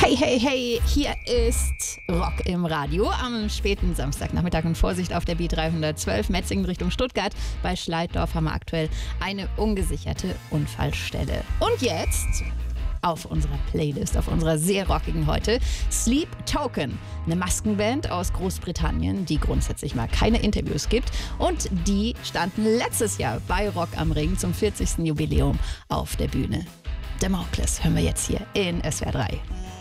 Hey, hey, hey, hier ist Rock im Radio am späten Samstagnachmittag und Vorsicht auf der B312 Metzingen Richtung Stuttgart. Bei Schleiddorf haben wir aktuell eine ungesicherte Unfallstelle. Und jetzt auf unserer Playlist, auf unserer sehr rockigen heute, Sleep Token, eine Maskenband aus Großbritannien, die grundsätzlich mal keine Interviews gibt und die standen letztes Jahr bei Rock am Ring zum 40. Jubiläum auf der Bühne. Damocles hören wir jetzt hier in SWR 3.